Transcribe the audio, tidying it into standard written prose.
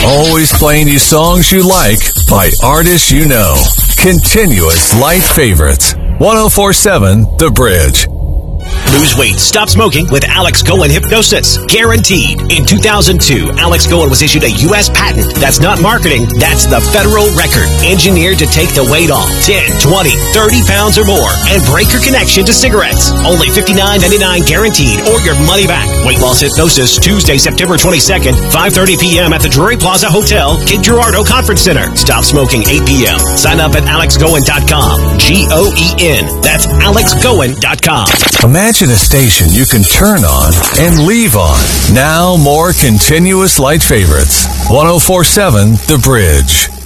Always playing you songs you like by artists you know. Continuous Light Favorites. 104.7 The Bridge. Lose weight, stop smoking with Alex Cohen Hypnosis. Guaranteed. In 2002, Alex Cohen was issued a U.S. patent. That's not marketing, that's the federal record. Engineered to take the weight off 10, 20, 30 pounds or more and break your connection to cigarettes. Only $59.99 guaranteed or your money back. Weight Loss Hypnosis, Tuesday, September 22nd, 5:30 p.m. at the Drury Plaza Hotel, Cape Girardeau Conference Center. Stop smoking 8 p.m. Sign up at alexcohen.com. G-O-E-N. That's alexcohen.com. Imagine a station you can turn on and leave on. Now more Continuous Light Favorites. 104.7 The Bridge.